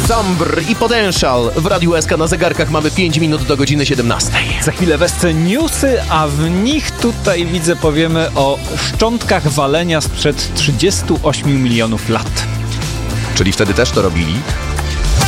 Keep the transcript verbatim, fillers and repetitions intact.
Zambr i Potential w Radiu S K. Na zegarkach mamy pięć minut do godziny siedemnastej. Za chwilę Wesce newsy, a w nich tutaj widzę powiemy o szczątkach walenia sprzed trzydziestu ośmiu milionów lat. Czyli wtedy też to robili?